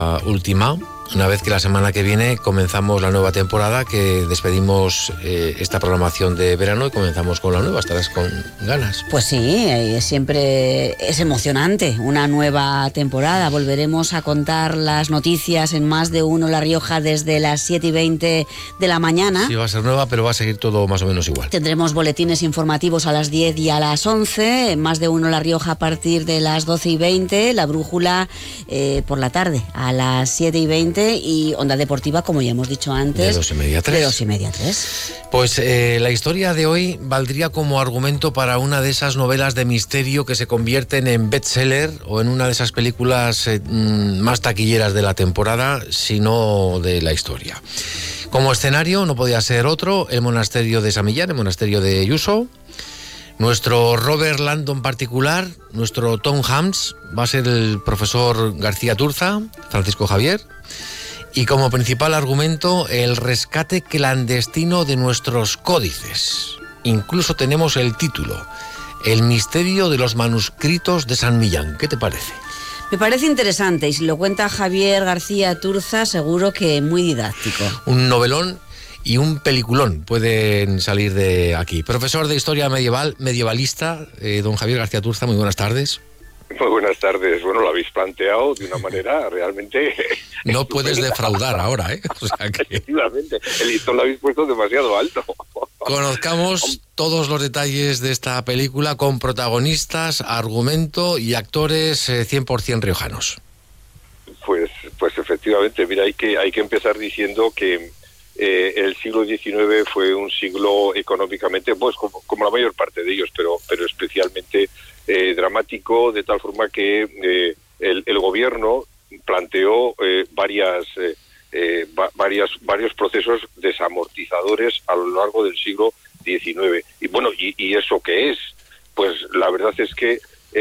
última, una vez que la semana que viene comenzamos la nueva temporada, que despedimos esta programación de verano y comenzamos con la nueva. ¿Estarás con ganas? Pues sí, siempre es emocionante una nueva temporada. Volveremos a contar las noticias en Más de Uno La Rioja desde las 7:20 de la mañana. Sí, va a ser nueva, pero va a seguir todo más o menos igual. Tendremos boletines informativos a las 10 y a las 11, Más de Uno La Rioja a partir de las 12:20, La Brújula por la tarde a las 7:20 y Onda Deportiva, como ya hemos dicho antes, de 2:30 a 3. De 2:30 a 3. Pues la historia de hoy valdría como argumento para una de esas novelas de misterio que se convierten en bestseller o en una de esas películas más taquilleras de la temporada, sino de la historia. Como escenario no podía ser otro, el monasterio de San Millán, el monasterio de Ayuso. Nuestro Robert Landon particular, nuestro Tom Hanks, va a ser el profesor García Turza, Francisco Javier. Y como principal argumento, el rescate clandestino de nuestros códices. Incluso tenemos el título, El misterio de los manuscritos de San Millán. ¿Qué te parece? Me parece interesante, y si lo cuenta Javier García Turza, seguro que muy didáctico. Un novelón y un peliculón pueden salir de aquí. Profesor de Historia medievalista, don Javier García Turza, muy buenas tardes. Muy buenas tardes. Bueno, lo habéis planteado de una manera realmente... No puedes defraudar ahora, ¿eh? O sea que... Efectivamente, el listón lo habéis puesto demasiado alto. Conozcamos todos los detalles de esta película con protagonistas, argumento y actores 100% riojanos. Pues efectivamente, mira, hay que empezar diciendo que el siglo XIX fue un siglo económicamente, pues como la mayor parte de ellos, pero especialmente dramático, de tal forma que el gobierno planteó varios procesos desamortizadores a lo largo del siglo XIX. Y bueno, ¿y eso qué es? Pues la verdad es que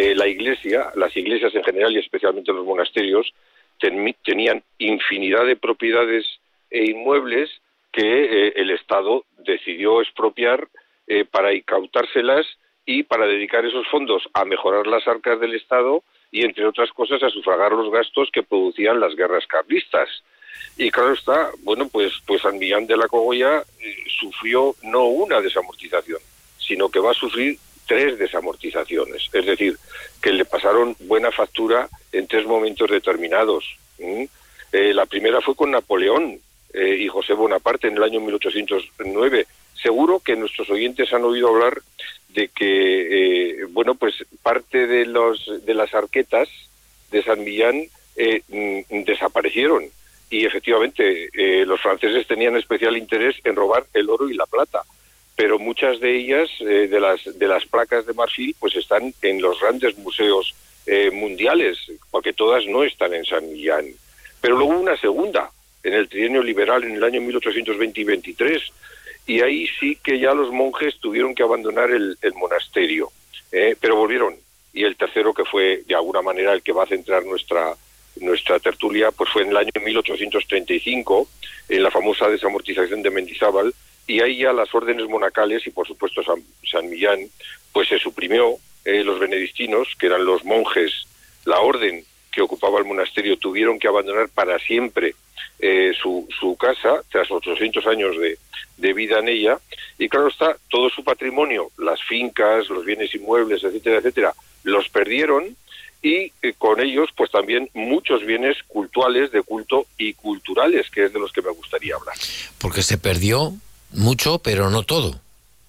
las iglesias en general y especialmente los monasterios tenían infinidad de propiedades e inmuebles que el Estado decidió expropiar para incautárselas y para dedicar esos fondos a mejorar las arcas del Estado y, entre otras cosas, a sufragar los gastos que producían las guerras carlistas. Y claro está, bueno, pues San Millán de la Cogolla sufrió no una desamortización, sino que va a sufrir 3 desamortizaciones. Es decir, que le pasaron buena factura en 3 momentos determinados. La primera fue con Napoleón y José Bonaparte en el año 1809. Seguro que nuestros oyentes han oído hablar de que, bueno, pues parte de las arquetas de San Millán desaparecieron. Y efectivamente, los franceses tenían especial interés en robar el oro y la plata. Pero muchas de ellas, de las placas de marfil, pues están en los grandes museos mundiales, porque todas no están en San Millán. Pero luego una segunda, en el trienio liberal, en el año 1820 y 23, y ahí sí que ya los monjes tuvieron que abandonar el monasterio, pero volvieron. Y el tercero, que fue de alguna manera el que va a centrar nuestra tertulia, pues fue en el año 1835, en la famosa desamortización de Mendizábal, y ahí ya las órdenes monacales y por supuesto San Millán, pues se suprimió. Los benedictinos, que eran los monjes, la orden que ocupaba el monasterio, tuvieron que abandonar para siempre su casa tras 800 años de vida en ella, y claro está, todo su patrimonio, las fincas, los bienes inmuebles, etcétera, etcétera, los perdieron, y con ellos pues también muchos bienes cultuales, de culto y culturales, que es de los que me gustaría hablar. Porque se perdió mucho, pero no todo.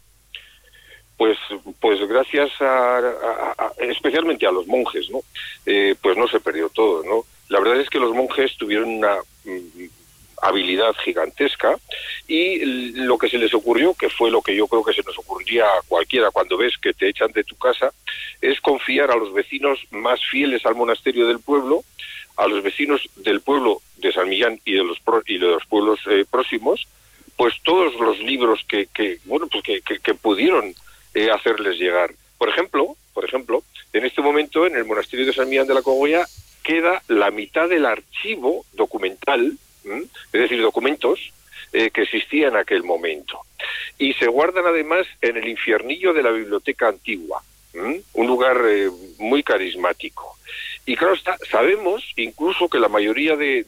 Pues gracias especialmente a los monjes, ¿no? Pues no se perdió todo, ¿no? La verdad es que los monjes tuvieron una habilidad gigantesca, y lo que se les ocurrió, que fue lo que yo creo que se nos ocurriría a cualquiera cuando ves que te echan de tu casa, es confiar a los vecinos más fieles al monasterio del pueblo, a los vecinos del pueblo de San Millán y de los pueblos próximos, pues todos los libros que pudieron hacerles llegar. Por ejemplo, en este momento en el monasterio de San Millán de la Cogolla queda la mitad del archivo documental, es decir, documentos que existía en aquel momento. Y se guardan además en el infiernillo de la Biblioteca Antigua, un lugar muy carismático. Y claro está, sabemos incluso que la mayoría de